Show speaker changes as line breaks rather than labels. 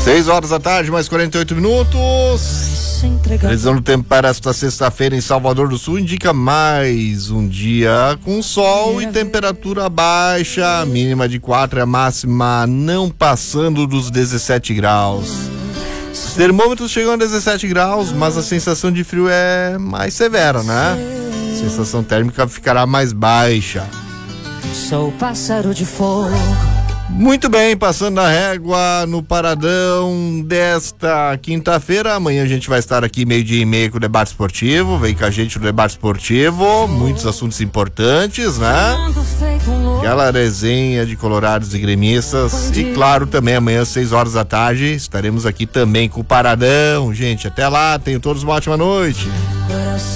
6 horas da tarde, mais 48 minutos. Previsão do tempo para esta sexta-feira em Salvador do Sul indica mais um dia com sol e temperatura baixa, mínima de 4 e a máxima não passando dos 17 graus. Os termômetros chegam a 17 graus, mas a sensação de frio é mais severa, né? A sensação térmica ficará mais baixa.
Sou pássaro de fogo.
Muito bem, passando na régua no paradão desta quinta-feira. Amanhã a gente vai estar aqui 12:30 com o debate esportivo. Vem com a gente no debate esportivo, muitos assuntos importantes, né? Aquela resenha de colorados e gremistas. E claro, também amanhã às 6 horas da tarde estaremos aqui também com o paradão. Gente, até lá, tenham todos uma ótima noite.